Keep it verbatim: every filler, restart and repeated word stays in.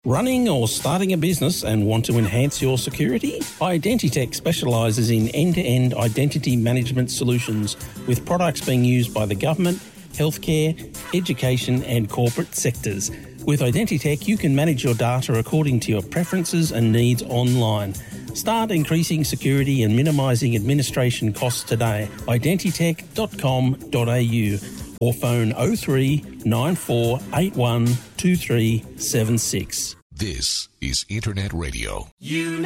Running or starting a business and want to enhance your security? Identitech specialises in end-to-end identity management solutions with products being used by the government, healthcare, education and corporate sectors. With Identitech, you can manage your data according to your preferences and needs online. Start increasing security and minimising administration costs today. identitech dot com dot a u or phone oh three nine four eight one two three seven six. This is Internet Radio. You